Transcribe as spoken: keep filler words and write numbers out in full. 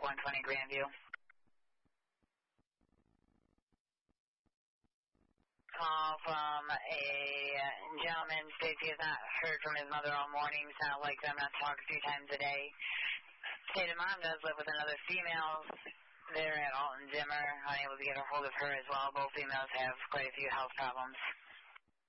one twenty Grandview. Call from a gentleman states he has not heard from his mother all morning. Sounded like them not talk a few times a day. Stated mom does live with another female there at Alton Zimmer. Unable to get a hold of her as well. Both females have quite a few health problems.